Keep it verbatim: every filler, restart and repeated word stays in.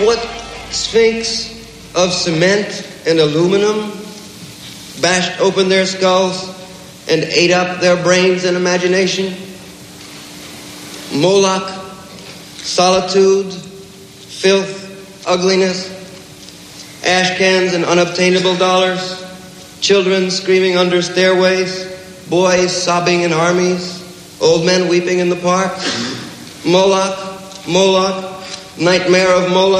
what sphinx of cement and aluminum bashed open their skulls and ate up their brains and imagination? Moloch, solitude, filth, ugliness, ash cans and unobtainable dollars, children screaming under stairways, boys sobbing in armies, old men weeping in the parks. Moloch, Moloch, nightmare of Moloch.